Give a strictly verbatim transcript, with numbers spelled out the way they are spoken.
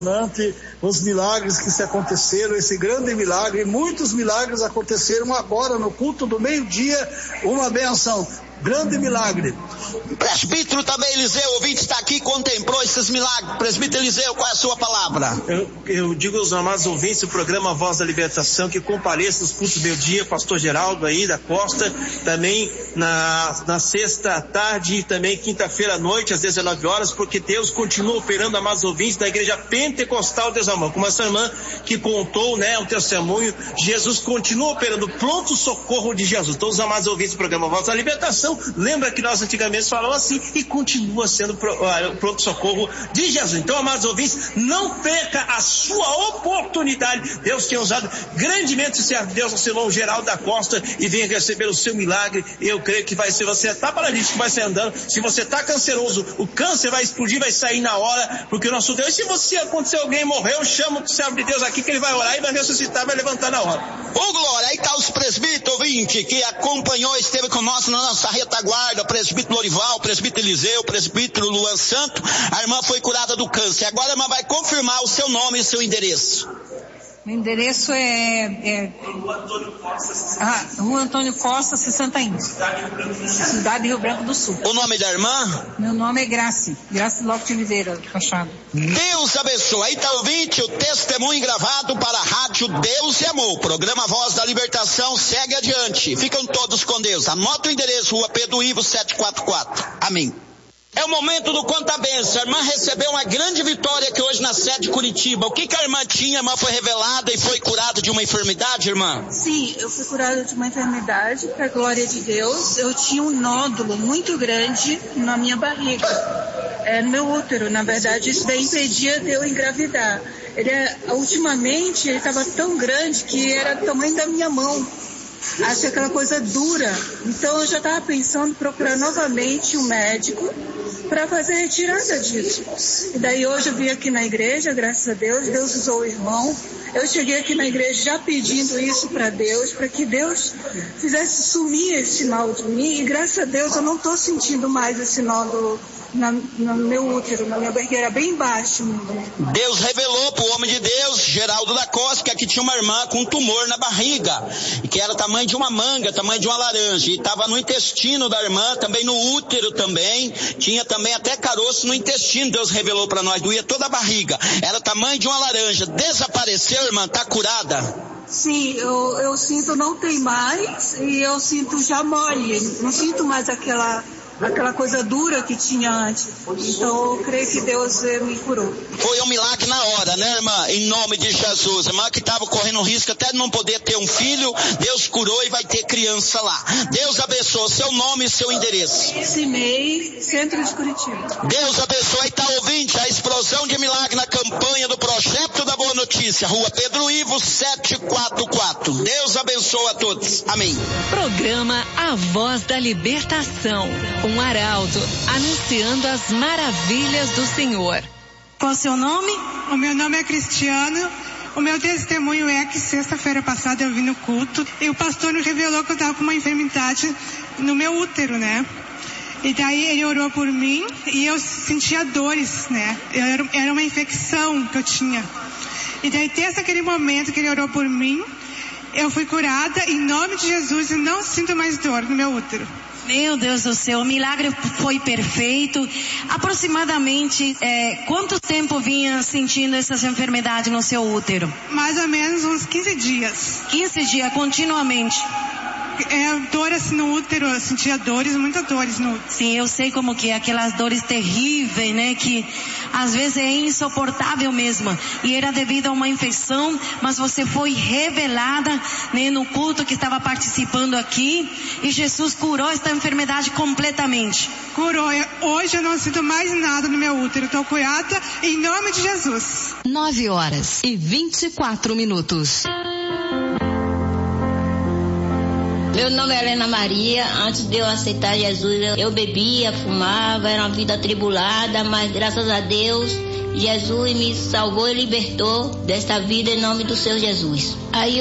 Os milagres que se aconteceram, esse grande milagre, muitos milagres aconteceram agora no culto do meio-dia, uma benção, grande milagre. Presbítero também Eliseu, o ouvinte está aqui, contemplou esses milagres. Presbítero Eliseu, qual é a sua palavra? Eu, eu digo aos amados ouvintes do programa Voz da Libertação que compareçam nos cultos do meio-dia, pastor Geraldo aí da Costa, também na, na sexta tarde e também quinta-feira à noite, às dezenove horas, porque Deus continua operando, amados ouvintes da Igreja Pentecostal Deus Amor. Como essa irmã que contou, né, o testemunho, Jesus continua operando, pronto socorro de Jesus. Então, os amados ouvintes do programa Voz da Libertação, lembra que nós antigamente falamos assim e continua sendo o pronto-socorro de Jesus. Então, amados ouvintes, não perca a sua oportunidade. Deus tem usado grandemente o servo de Deus, o seu irmão Geraldo da Costa, e venha receber o seu milagre. Eu creio que vai ser, você está paralítico, vai sair andando. Se você está canceroso, o câncer vai explodir, vai sair na hora, porque o nosso Deus, e se você acontecer alguém morreu, chama o servo de Deus aqui que ele vai orar e vai ressuscitar, vai levantar na hora. Ô glória, aí está os presbíteros ouvinte que acompanhou, esteve conosco na nossa retaguarda, presbítero Lorival, presbítero Eliseu, presbítero Luan Santo. A irmã foi curada do câncer. Agora a irmã vai confirmar o seu nome e o seu endereço. O endereço é, é Rua Antônio Costa, ah, Rua Antônio Costa, sessenta e um, Cidade de Rio Branco do Sul. O nome da irmã? Meu nome é Grace, Grace Lopes de Oliveira, Machado. Deus abençoe. Aí está ouvinte, o testemunho gravado para a rádio Deus e Amor. Programa Voz da Libertação segue adiante. Ficam todos com Deus. Anota o endereço, Rua Pedro Ivo setecentos e quarenta e quatro. Amém. É o momento do Conta Benção. A irmã recebeu uma grande vitória aqui hoje na sede de Curitiba. O que que a irmã tinha? A irmã foi revelada e foi curada de uma enfermidade, irmã? Sim, eu fui curada de uma enfermidade, para a glória de Deus. Eu tinha um nódulo muito grande na minha barriga, é, no meu útero. Na verdade, isso daí impedia de eu engravidar. Ele, ultimamente, ele estava tão grande que era do tamanho da minha mão. Acho aquela coisa dura. Então eu já estava pensando em procurar novamente um médico para fazer a retirada disso. E daí hoje eu vim aqui na igreja, graças a Deus, Deus usou o irmão. Eu cheguei aqui na igreja já pedindo isso para Deus, para que Deus fizesse sumir esse mal de mim. E graças a Deus eu não estou sentindo mais esse nódulo Na, no meu útero, na minha barriga, bem baixo. Deus revelou para o homem de Deus, Geraldo da Costa, que aqui tinha uma irmã com um tumor na barriga, e que era tamanho de uma manga, tamanho de uma laranja, e estava no intestino da irmã, também no útero também, tinha também até caroço no intestino. Deus revelou para nós, doía toda a barriga, era tamanho de uma laranja. Desapareceu, irmã, está curada? Sim, eu, eu sinto não tem mais, e eu sinto já mole, não sinto mais aquela... aquela coisa dura que tinha antes. Então eu creio que Deus me curou. Foi um milagre na hora, né, irmã? Em nome de Jesus. A irmã que estava correndo risco até de não poder ter um filho, Deus curou e vai ter criança lá. Deus abençoe seu nome e seu endereço. Cimei, centro de Curitiba. Deus abençoe. Está ouvinte a explosão de milagre na campanha do Projeto da Boa Notícia, Rua Pedro Ivo setecentos e quarenta e quatro. Deus abençoe a todos. Amém. Programa A Voz da Libertação. Um arauto anunciando as maravilhas do Senhor. Qual o seu nome? O meu nome é Cristiano. O meu testemunho é que sexta-feira passada eu vim no culto e o pastor me revelou que eu estava com uma enfermidade no meu útero, né? E daí ele orou por mim e eu sentia dores, né? Eu era, era uma infecção que eu tinha. E daí desde aquele momento que ele orou por mim, eu fui curada em nome de Jesus e não sinto mais dor no meu útero. Meu Deus do céu, o milagre foi perfeito. Aproximadamente, é, quanto tempo vinha sentindo essas enfermidades no seu útero? Mais ou menos uns quinze dias. quinze dias, continuamente? É, dor assim no útero, eu sentia dores, muitas dores no útero. Sim, eu sei como que é, aquelas dores terríveis, né, que às vezes é insuportável mesmo. E era devido a uma infecção, mas você foi revelada, né, no culto que estava participando aqui, e Jesus curou esta enfermidade completamente. Curou. Hoje eu não sinto mais nada no meu útero, estou curada em nome de Jesus. nove horas e vinte e quatro minutos. Meu nome é Helena Maria. Antes de eu aceitar Jesus, eu, eu bebia, fumava, era uma vida atribulada, mas graças a Deus, Jesus me salvou e libertou desta vida em nome do Senhor Jesus. Aí